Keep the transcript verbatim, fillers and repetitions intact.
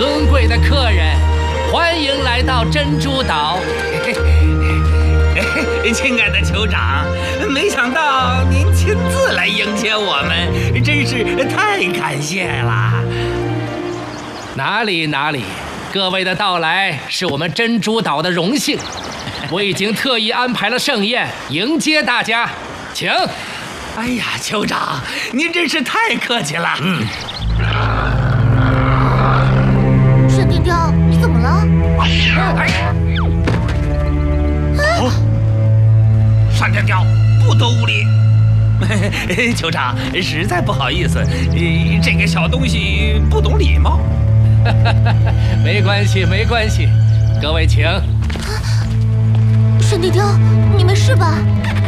尊贵的客人，欢迎来到珍珠岛。 亲爱的酋长，没想到您亲自来迎接我们，真是太感谢了。 哪里哪里，各位的到来是我们珍珠岛的荣幸。我已经特意安排了盛宴迎接大家，请。 哎呀，酋长，您真是太客气了。嗯。 沈丁丁，你怎么了？ 哎哦，单丁丁，不得无礼。酋长，实在不好意思，这个小东西不懂礼貌。 没关系，没关系，各位请。 沈丁丁，你没事吧？